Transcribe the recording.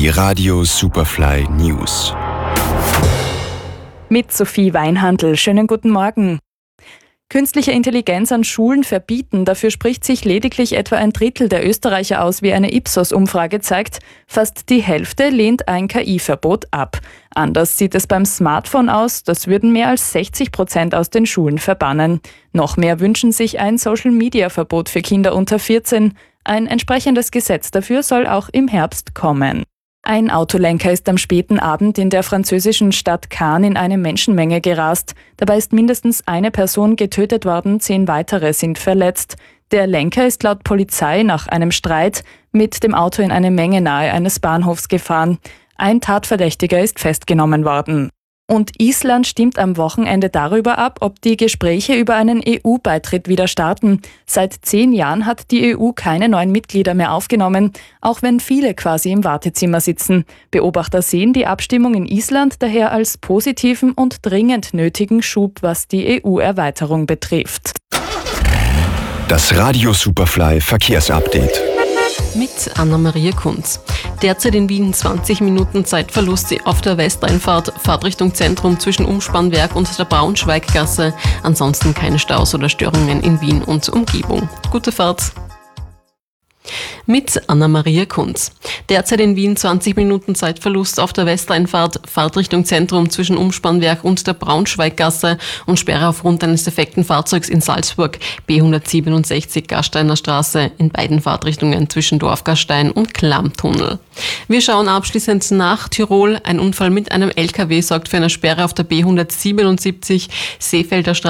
Die Radio Superfly News. Mit Sophie Weinhandl. Schönen guten Morgen. Künstliche Intelligenz an Schulen verbieten, dafür spricht sich lediglich etwa ein Drittel der Österreicher aus, wie eine Ipsos-Umfrage zeigt. Fast die Hälfte lehnt ein KI-Verbot ab. Anders sieht es beim Smartphone aus, das würden mehr als 60% aus den Schulen verbannen. Noch mehr wünschen sich ein Social-Media-Verbot für Kinder unter 14. Ein entsprechendes Gesetz dafür soll auch im Herbst kommen. Ein Autolenker ist am späten Abend in der französischen Stadt Cannes in eine Menschenmenge gerast. Dabei ist mindestens eine Person getötet worden, 10 weitere sind verletzt. Der Lenker ist laut Polizei nach einem Streit mit dem Auto in eine Menge nahe eines Bahnhofs gefahren. Ein Tatverdächtiger ist festgenommen worden. Und Island stimmt am Wochenende darüber ab, ob die Gespräche über einen EU-Beitritt wieder starten. Seit 10 Jahren hat die EU keine neuen Mitglieder mehr aufgenommen, auch wenn viele quasi im Wartezimmer sitzen. Beobachter sehen die Abstimmung in Island daher als positiven und dringend nötigen Schub, was die EU-Erweiterung betrifft. Das Radio Superfly Verkehrsupdate. Mit Anna-Maria Kunz. Derzeit in Wien 20 Minuten Zeitverlust auf der Westeinfahrt, Fahrtrichtung Zentrum zwischen Umspannwerk und der Braunschweiggasse. Ansonsten keine Staus oder Störungen in Wien und Umgebung. Gute Fahrt! Mit Anna-Maria Kunz. Derzeit in Wien 20 Minuten Zeitverlust auf der Westeinfahrt, Fahrtrichtung Zentrum zwischen Umspannwerk und der Braunschweiggasse und Sperre aufgrund eines defekten Fahrzeugs in Salzburg, B167 Gasteiner Straße, in beiden Fahrtrichtungen zwischen Dorfgastein und Klammtunnel. Wir schauen abschließend nach Tirol. Ein Unfall mit einem LKW sorgt für eine Sperre auf der B177 Seefelder Straße